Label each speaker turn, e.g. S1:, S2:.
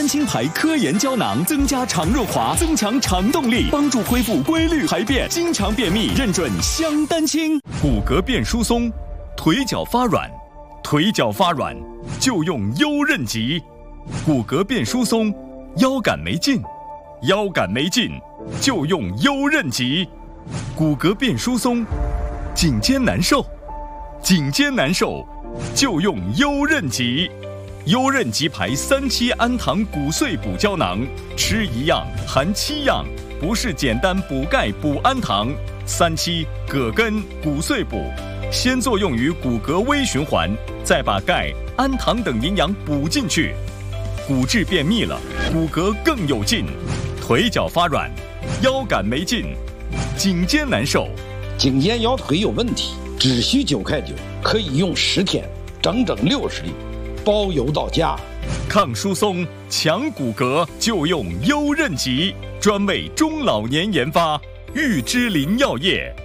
S1: 丹青牌科研胶囊，增加肠润滑，增强肠动力，帮助恢复规律排便，经常便秘认准香丹青。骨骼变疏松，腿脚发软，腿脚发软就用优韧极。骨骼变疏松，腰杆没劲，腰杆没劲就用优韧极。骨骼变疏松，颈肩难受，颈肩难受就用优韧极。优韧极牌3期氨糖骨碎补胶囊，吃1样含7样，不是简单补钙补氨糖。3期葛根骨碎补，先作用于骨骼微循环，再把钙、氨糖等营养补进去。骨质便秘了，骨骼更有劲。腿脚发软，腰杆没劲，颈肩难受，
S2: 颈肩腰腿有问题，只需9块9，可以用10天，整整60粒，包邮到家。
S1: 抗疏松、强骨骼就用优韧极，专为中老年研发，玉芝林药业。